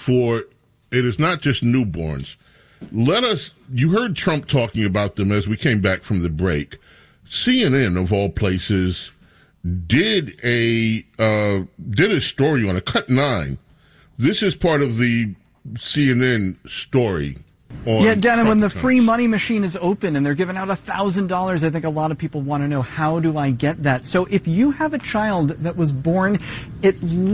for it is not just newborns. You heard Trump talking about them as we came back from the break. CNN, of all places, did a story on a Cut 9. This is part of the CNN story. Yeah, Dana, when the free money machine is open and they're giving out $1,000, I think a lot of people want to know, how do I get that? So if you have a child that was born in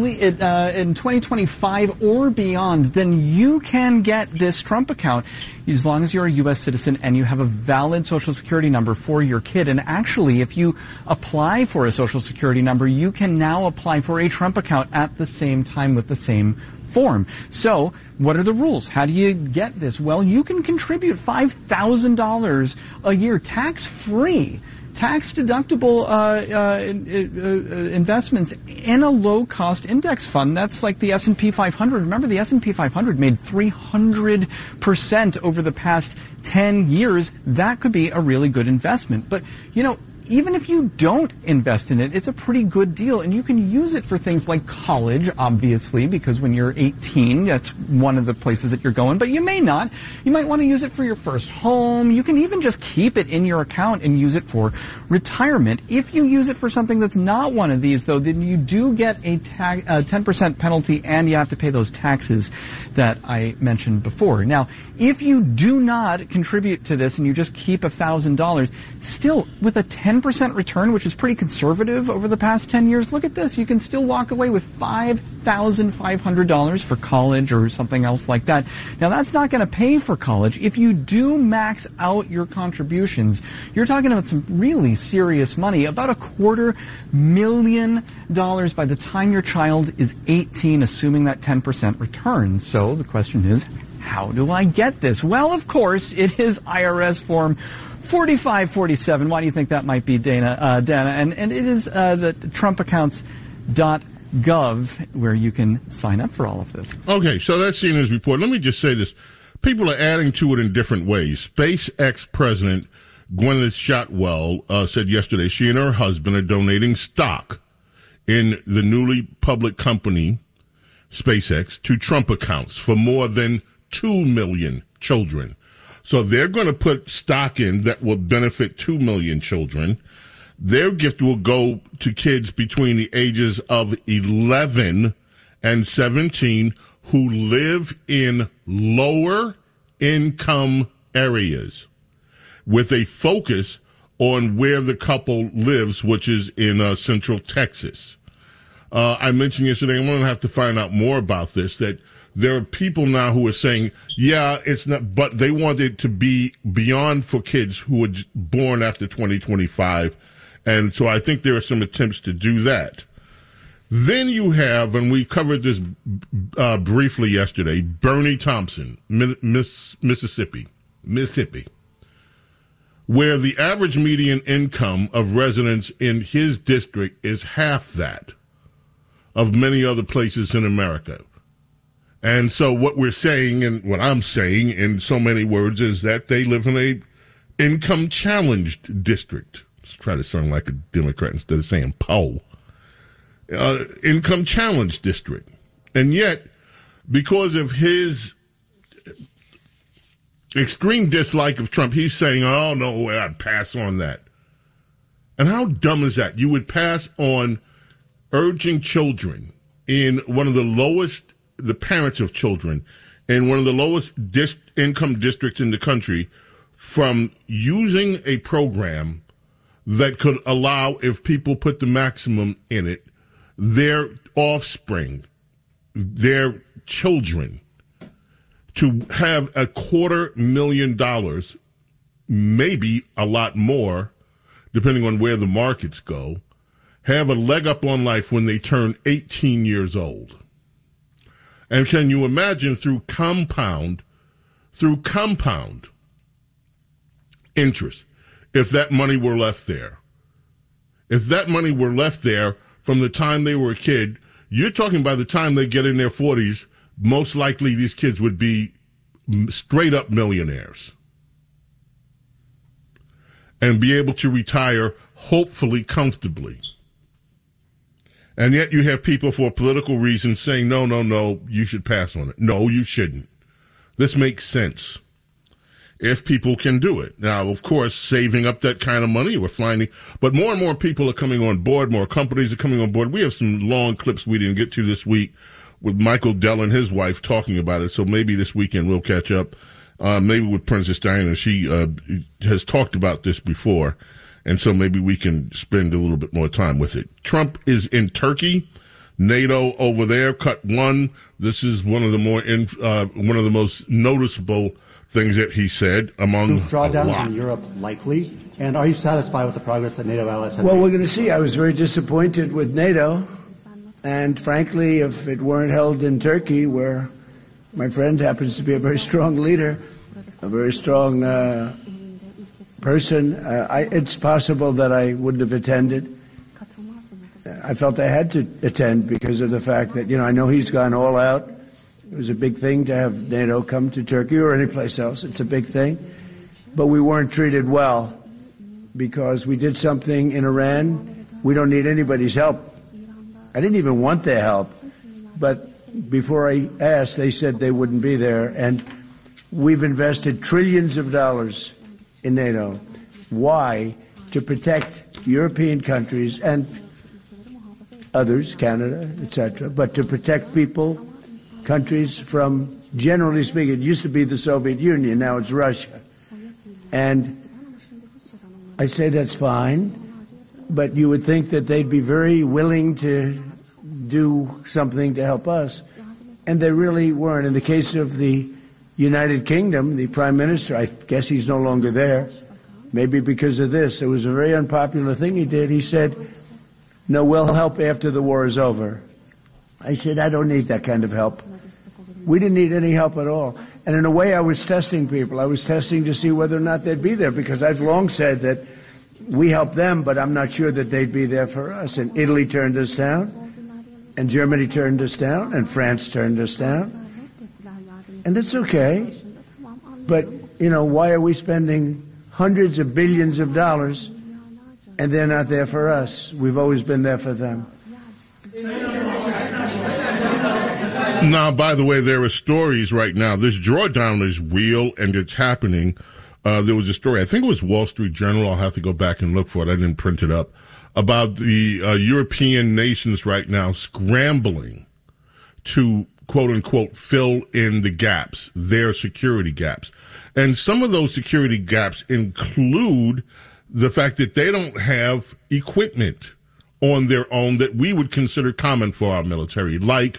2025 or beyond, then you can get this Trump account as long as you're a U.S. citizen and you have a valid Social Security number for your kid. And actually, if you apply for a Social Security number, you can now apply for a Trump account at the same time with the same form. So what are the rules? How do you get this? Well, you can contribute $5,000 a year tax-free, tax-deductible investments in a low-cost index fund. That's like the S&P 500. Remember, the S&P 500 made 300% over the past 10 years. That could be a really good investment. But, even if you don't invest in it, it's a pretty good deal, and you can use it for things like college, obviously, because when you're 18, that's one of the places that you're going, but you may not. You might want to use it for your first home. You can even just keep it in your account and use it for retirement. If you use it for something that's not one of these, though, then you do get a 10% penalty, and you have to pay those taxes that I mentioned before. Now, if you do not contribute to this and you just keep $1,000, still with a 10% return, which is pretty conservative over the past 10 years, look at this. You can still walk away with $5,500 for college or something else like that. Now, that's not going to pay for college. If you do max out your contributions, you're talking about some really serious money, about $250,000 by the time your child is 18, assuming that 10% return. So the question is, how do I get this? Well, of course, it is IRS Form 4547. Why do you think that might be, Dana? And it is the TrumpAccounts.gov where you can sign up for all of this. Okay, so that's CNN's report. Let me just say this. People are adding to it in different ways. SpaceX President Gwyneth Shotwell said yesterday she and her husband are donating stock in the newly public company, SpaceX, to Trump accounts for more than 2 million children. So they're going to put stock in that will benefit 2 million children. Their gift will go to kids between the ages of 11 and 17 who live in lower income areas with a focus on where the couple lives, which is in Central Texas. I mentioned yesterday, I'm going to have to find out more about this, that there are people now who are saying, yeah, it's not, but they want it to be beyond for kids who were born after 2025. And so I think there are some attempts to do that. Then you have, and we covered this briefly yesterday, Bernie Thompson, Mississippi, where the average median income of residents in his district is half that of many other places in America. And so what we're saying, and what I'm saying in so many words, is that they live in a income-challenged district. Let's try to sound like a Democrat instead of saying Poe. Income-challenged district. And yet, because of his extreme dislike of Trump, he's saying, oh, no, I'd pass on that. And how dumb is that? You would pass on urging children in one of the lowest, the parents of children, in one of the lowest income districts in the country, from using a program that could allow, if people put the maximum in it, their offspring, their children, to have $250,000, maybe a lot more, depending on where the markets go, have a leg up on life when they turn 18 years old. And can you imagine through compound interest, if that money were left there? If that money were left there from the time they were a kid, you're talking by the time they get in their 40s, most likely these kids would be straight up millionaires and be able to retire hopefully comfortably. And yet you have people for political reasons saying, no, you should pass on it. No, you shouldn't. This makes sense if people can do it. Now, of course, saving up that kind of money, we're finding, but more and more people are coming on board, more companies are coming on board. We have some long clips we didn't get to this week with Michael Dell and his wife talking about it, so maybe this weekend we'll catch up, maybe with Princess Diana. She has talked about this before, and so maybe we can spend a little bit more time with it. Trump is in Turkey. NATO over there, cut one. This is one of the most noticeable things that he said among drawdowns in Europe likely, and are you satisfied with the progress that NATO allies have made? Well, we're going to see. I was very disappointed with NATO, and frankly, if it weren't held in Turkey, where my friend happens to be a very strong leader, a very strong person, it's possible that I wouldn't have attended. I felt I had to attend because of the fact that, I know he's gone all out. It was a big thing to have NATO come to Turkey or any place else. It's a big thing. But we weren't treated well because we did something in Iran. We don't need anybody's help. I didn't even want their help. But before I asked, they said they wouldn't be there. And we've invested trillions of dollars in NATO. Why? To protect European countries and others, Canada, etc., but to protect people, countries from, generally speaking, it used to be the Soviet Union, now it's Russia. And I say that's fine, but you would think that they'd be very willing to do something to help us, and they really weren't. In the case of the United Kingdom, the Prime Minister, I guess he's no longer there, maybe because of this. It was a very unpopular thing he did. He said, no, we'll help after the war is over. I said, I don't need that kind of help. We didn't need any help at all. And in a way, I was testing people. I was testing to see whether or not they'd be there, because I've long said that we help them, but I'm not sure that they'd be there for us. And Italy turned us down, and Germany turned us down, and France turned us down. And it's okay. But, why are we spending hundreds of billions of dollars and they're not there for us? We've always been there for them. Now, by the way, there are stories right now. This drawdown is real and it's happening. There was a story, I think it was Wall Street Journal. I'll have to go back and look for it. I didn't print it up. About the European nations right now scrambling to, quote unquote, fill in the gaps, their security gaps. And some of those security gaps include the fact that they don't have equipment on their own that we would consider common for our military, like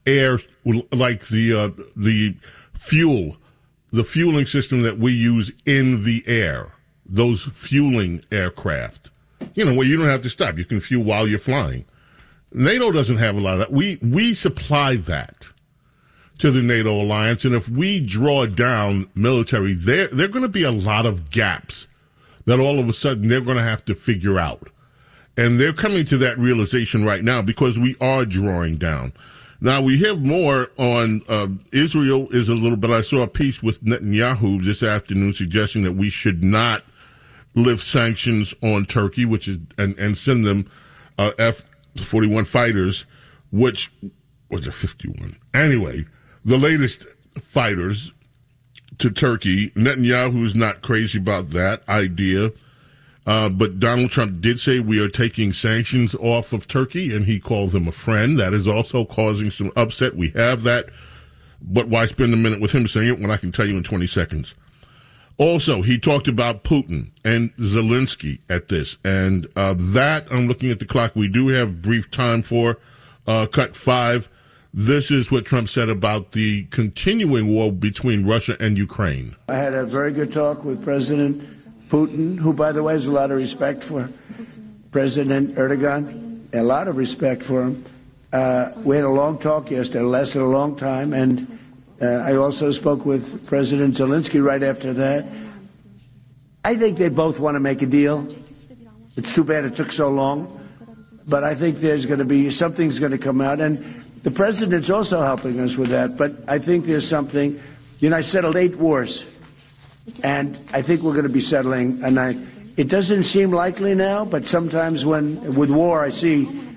the fueling system that we use in the air, those fueling aircraft, where you don't have to stop. You can fuel while you're flying. NATO doesn't have a lot of that. We supply that to the NATO alliance, and if we draw down military, there are going to be a lot of gaps that all of a sudden they're going to have to figure out. And they're coming to that realization right now because we are drawing down. Now, we have more on Israel is a little bit. I saw a piece with Netanyahu this afternoon suggesting that we should not lift sanctions on Turkey, which is and send them F-41 fighters, which was a 51. Anyway, the latest fighters to Turkey. Netanyahu is not crazy about that idea. But Donald Trump did say we are taking sanctions off of Turkey, and he called them a friend. That is also causing some upset. We have that. But why spend a minute with him saying it when I can tell you in 20 seconds? Also, he talked about Putin and Zelensky at this. And that, I'm looking at the clock, we do have brief time for cut 5. This is what Trump said about the continuing war between Russia and Ukraine. I had a very good talk with President Putin, who, by the way, has a lot of respect for President Erdogan, a lot of respect for him. We had a long talk yesterday, it lasted a long time, and I also spoke with President Zelensky right after that. I think they both want to make a deal. It's too bad it took so long, but I think there's going to be, something's going to come out, and the president's also helping us with that, but I think there's something. I settled 8 wars. And I think we're going to be settling a 9th. It doesn't seem likely now, but sometimes with war, I see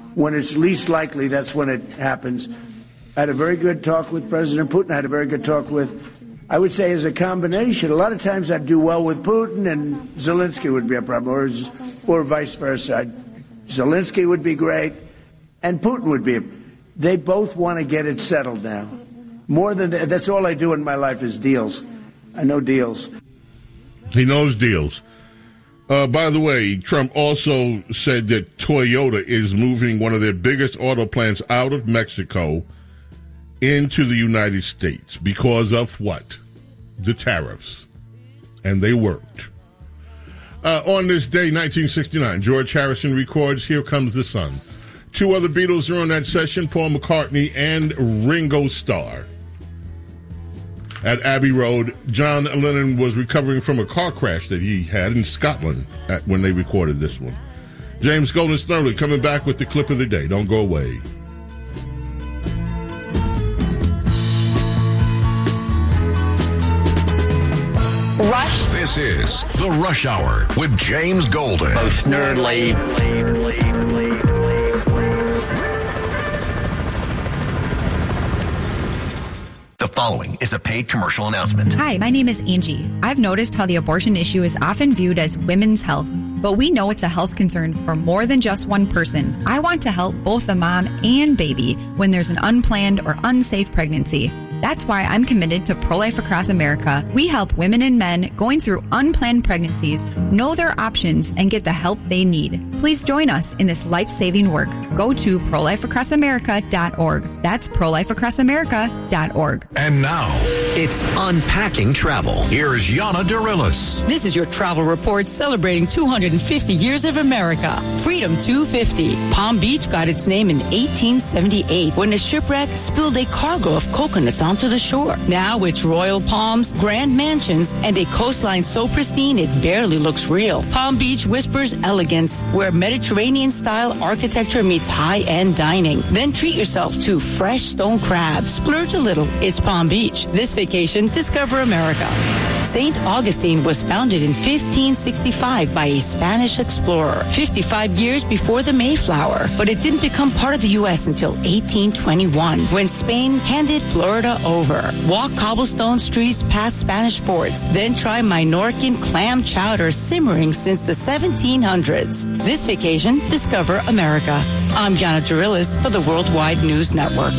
when it's least likely, that's when it happens. I had a very good talk with President Putin. I had a very good talk with, I would say, as a combination. A lot of times I'd do well with Putin and Zelensky would be a problem, or vice versa. Zelensky would be great and Putin would be. They both want to get it settled now. More than that, that's all I do in my life is deals. I know deals. He knows deals. By the way, Trump also said that Toyota is moving one of their biggest auto plants out of Mexico into the United States because of what? The tariffs. And they worked. On this day, 1969, George Harrison records Here Comes the Sun. Two other Beatles are on that session, Paul McCartney and Ringo Starr. At Abbey Road, John Lennon was recovering from a car crash that he had in Scotland when they recorded this one. James Golden Snurley coming back with the clip of the day. Don't go away. Rush. This is The Rush Hour with James Golden. Most nerdly. The following is a paid commercial announcement. Hi, my name is Angie. I've noticed how the abortion issue is often viewed as women's health, but we know it's a health concern for more than just one person. I want to help both the mom and baby when there's an unplanned or unsafe pregnancy. That's why I'm committed to Pro-Life Across America. We help women and men going through unplanned pregnancies know their options and get the help they need. Please join us in this life-saving work. Go to prolifeacrossamerica.org. That's prolifeacrossamerica.org. And now, It's Unpacking Travel. here's Yana Dirilis. This is your travel report celebrating 250 years of America. Freedom 250. Palm Beach got its name in 1878 when a shipwreck spilled a cargo of coconuts onto the shore. Now it's royal palms, grand mansions, and a coastline so pristine it barely looks real. Palm Beach whispers elegance, where Mediterranean-style architecture meets high-end dining. Then treat yourself to fresh stone crabs. Splurge a little. It's Palm Beach. This vacation, discover America. St. Augustine was founded in 1565 by a Spanish explorer, 55 years before the Mayflower, but it didn't become part of the U.S. until 1821, when Spain handed Florida over. Walk cobblestone streets past Spanish forts, then try Minorcan clam chowder simmering since the 1700s. This vacation, discover America. I'm Yana Dirilis for the Worldwide News Network.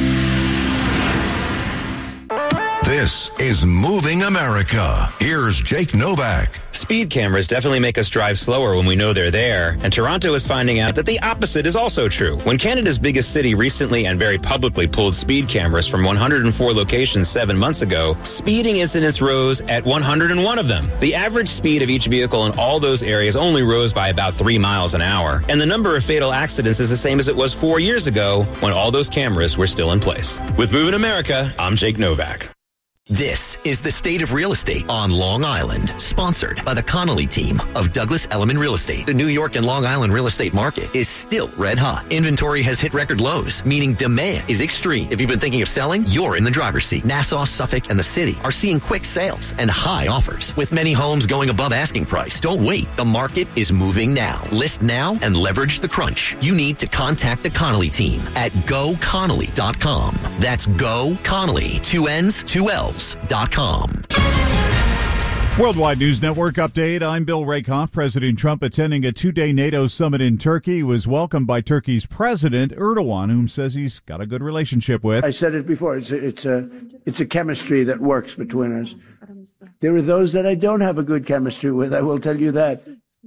This is Moving America. Here's Jake Novak. Speed cameras definitely make us drive slower when we know they're there, and Toronto is finding out that the opposite is also true. When Canada's biggest city recently and very publicly pulled speed cameras from 104 locations 7 months ago, speeding incidents rose at 101 of them. The average speed of each vehicle in all those areas only rose by about 3 miles an hour, and the number of fatal accidents is the same as it was 4 years ago when all those cameras were still in place. With Moving America, I'm Jake Novak. This is the State of Real Estate on Long Island, sponsored by the Connolly team of Douglas Elliman Real Estate. The New York and Long Island real estate market is still red hot. Inventory has hit record lows, meaning demand is extreme. If you've been thinking of selling, you're in the driver's seat. Nassau, Suffolk, and the city are seeing quick sales and high offers, with many homes going above asking price. Don't wait. The market is moving now. List now and leverage the crunch. You need to contact the Connolly team at GoConnolly.com. That's GoConnolly, 2 N's, 2 L's. .com. Worldwide News Network update. I'm Bill Rakoff. President Trump attending a 2-day NATO summit in Turkey was welcomed by Turkey's President Erdogan, whom says he's got a good relationship with. I said it before. It's a chemistry that works between us. There are those that I don't have a good chemistry with. I will tell you that,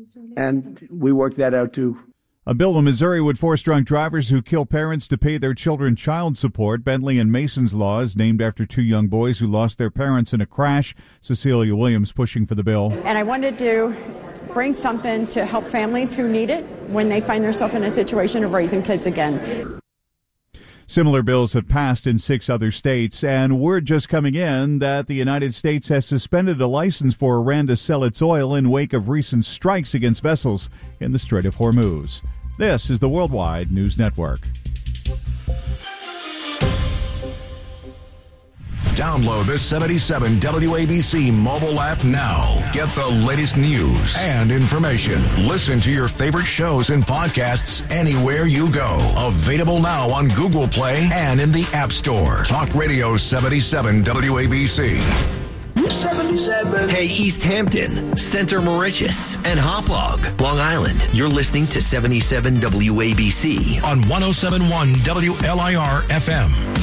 and we work that out too. A bill in Missouri would force drunk drivers who kill parents to pay their children child support. Bentley and Mason's Law is named after two young boys who lost their parents in a crash. Cecilia Williams pushing for the bill. And I wanted to bring something to help families who need it when they find themselves in a situation of raising kids again. Similar bills have passed in 6 other states, and word just coming in that the United States has suspended a license for Iran to sell its oil in wake of recent strikes against vessels in the Strait of Hormuz. This is the Worldwide News Network. Download the 77 WABC mobile app now. Get the latest news and information. Listen to your favorite shows and podcasts anywhere you go. Available now on Google Play and in the App Store. Talk Radio 77 WABC. 77. Hey, East Hampton, Center Moriches, and Hauppauge, Long Island. You're listening to 77 WABC on 107.1 WLIR FM.